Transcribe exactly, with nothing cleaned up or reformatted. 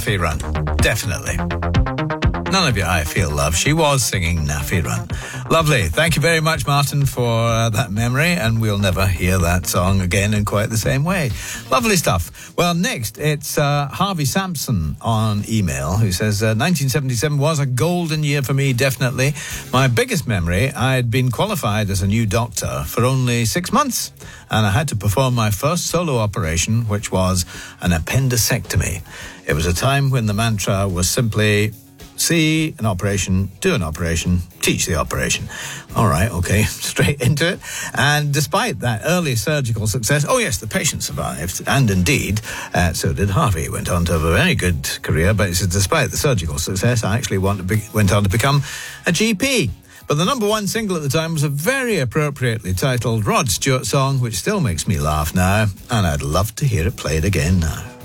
Naffy Run. Definitely. None of you I Feel Love. She was singing Naffy Run. Lovely. Thank you very much, Martin, for uh, that memory, and we'll never hear that song again in quite the same way. Lovely stuff. Well, next, it's uh, Harvey Sampson on email, who says, uh, nineteen seventy-seven was a golden year for me, definitely. My biggest memory, I had been qualified as a new doctor for only six months, and I had to perform my first solo operation, which was an appendicectomy. It was a time when the mantra was simply, see an operation, do an operation, teach the operation. All right, okay, straight into it. And despite that early surgical success, oh yes, the patient survived. And indeed, uh, so did Harvey. He went on to have a very good career, but it's despite the surgical success, I actually want to be, went on to become a G P. But the number one single at the time was a very appropriately titled Rod Stewart song, which still makes me laugh now, and I'd love to hear it played again now.